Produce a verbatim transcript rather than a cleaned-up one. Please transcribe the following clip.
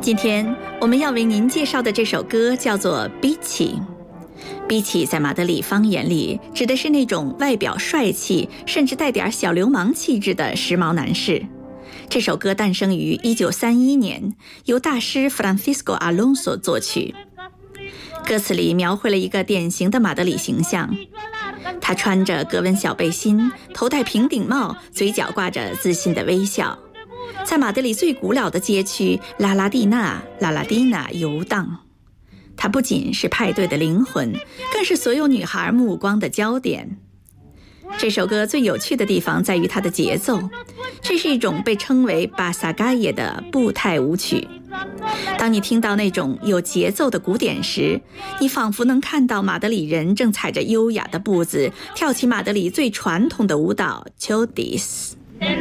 今天我们要为您介绍的这首歌叫做《比奇》。比奇在马德里方言里指的是那种外表帅气，甚至带点小流氓气质的时髦男士。这首歌诞生于一九三一年，由大师 Francisco Alonso 作曲。歌词里描绘了一个典型的马德里形象，他穿着格纹小背心，头戴平顶帽，嘴角挂着自信的微笑，在马德里最古老的街区拉拉蒂娜、拉拉蒂娜游荡。他不仅是派对的灵魂，更是所有女孩目光的焦点。这首歌最有趣的地方在于它的节奏，这是一种被称为巴萨嘎耶的步态舞曲。当你听到那种有节奏的鼓点时，你仿佛能看到马德里人正踩着优雅的步子跳起马德里最传统的舞蹈 Chodis。